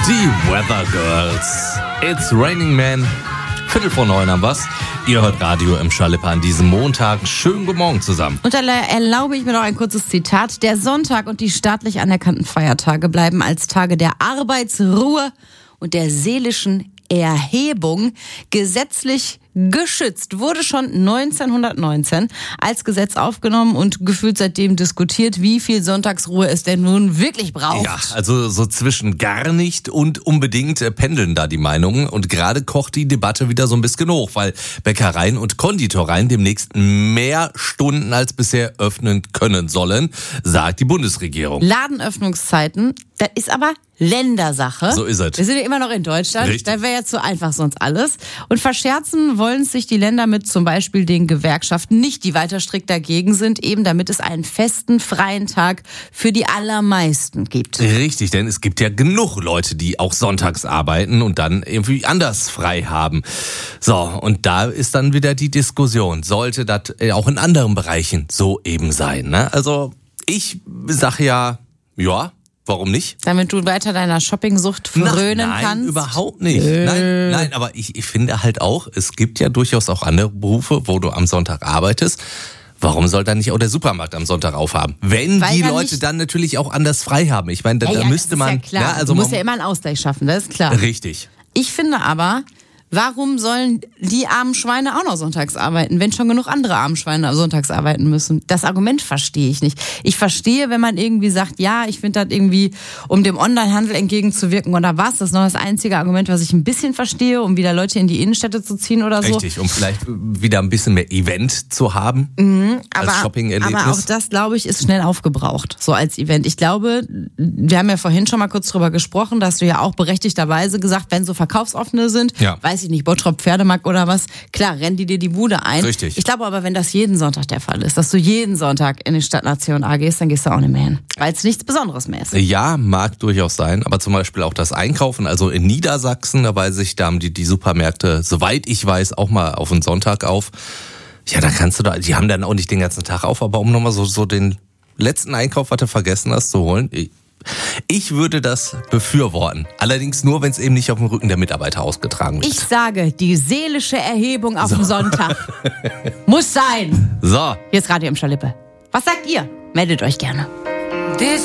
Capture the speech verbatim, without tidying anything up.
Die Weather Girls. It's Raining Man. Viertel vor neun haben wir's. Ihr hört Radio im Schalippe an diesem Montag. Schönen guten Morgen zusammen. Und da erlaube ich mir noch ein kurzes Zitat. Der Sonntag und die staatlich anerkannten Feiertage bleiben als Tage der Arbeitsruhe und der seelischen Erhebung gesetzlich geschützt. Wurde schon neunzehnhundertneunzehn als Gesetz aufgenommen und gefühlt seitdem diskutiert, wie viel Sonntagsruhe es denn nun wirklich braucht. Ja, also so zwischen gar nicht und unbedingt äh, pendeln da die Meinungen. Und gerade kocht die Debatte wieder so ein bisschen hoch, weil Bäckereien und Konditoreien demnächst mehr Stunden als bisher öffnen können sollen, sagt die Bundesregierung. Ladenöffnungszeiten, das ist aber Ländersache. So ist es. Wir sind ja immer noch in Deutschland. Richtig. Da wäre ja zu einfach sonst alles. Und verscherzen wollen sich die Länder mit zum Beispiel den Gewerkschaften nicht, die weiter strikt dagegen sind, eben damit es einen festen, freien Tag für die allermeisten gibt. Richtig, denn es gibt ja genug Leute, die auch sonntags arbeiten und dann irgendwie anders frei haben. So, und da ist dann wieder die Diskussion. Sollte das auch in anderen Bereichen so eben sein, ne? Also, ich sage ja, ja, warum nicht? Damit du weiter deiner Shoppingsucht frönen nein, kannst? Nein, überhaupt nicht. Äh. Nein, nein, aber ich, ich finde halt auch, es gibt ja durchaus auch andere Berufe, wo du am Sonntag arbeitest. Warum soll dann nicht auch der Supermarkt am Sonntag aufhaben? Wenn Weil die dann Leute nicht dann natürlich auch anders frei haben. Ich meine, da, ja, da ja, müsste das ist man... ja klar. Ja, also du musst man, ja immer einen Ausgleich schaffen, das ist klar. Richtig. Ich finde aber, warum sollen die armen Schweine auch noch sonntags arbeiten, wenn schon genug andere armen Schweine sonntags arbeiten müssen? Das Argument verstehe ich nicht. Ich verstehe, wenn man irgendwie sagt, ja, ich finde das irgendwie, um dem Onlinehandel entgegenzuwirken oder was, das ist noch das einzige Argument, was ich ein bisschen verstehe, um wieder Leute in die Innenstädte zu ziehen oder so. Richtig, um vielleicht wieder ein bisschen mehr Event zu haben mhm, als aber, Shopping-Erlebnis. aber auch das, glaube ich, ist schnell aufgebraucht, so als Event. Ich glaube, wir haben ja vorhin schon mal kurz drüber gesprochen, dass du ja auch berechtigterweise gesagt, wenn so verkaufsoffene sind, ja. weiß ich nicht, Bottrop Pferdemarkt oder was, klar, rennen die dir die Bude ein. Richtig. Ich glaube aber, wenn das jeden Sonntag der Fall ist, dass du jeden Sonntag in die Stadtnation A gehst, dann gehst du auch nicht mehr hin. Weil es nichts Besonderes mehr ist. Ja, mag durchaus sein, aber zum Beispiel auch das Einkaufen, also in Niedersachsen, da weiß ich, da haben die, die Supermärkte, soweit ich weiß, auch mal auf den Sonntag auf. Ja, da kannst du da, die haben dann auch nicht den ganzen Tag auf, aber um nochmal so, so den letzten Einkauf, was du vergessen hast, zu holen, ich würde das befürworten. Allerdings nur, wenn es eben nicht auf dem Rücken der Mitarbeiter ausgetragen wird. Ich sage, die seelische Erhebung auf so. dem Sonntag muss sein. So. Hier ist Radio im Schalippe. Was sagt ihr? Meldet euch gerne. This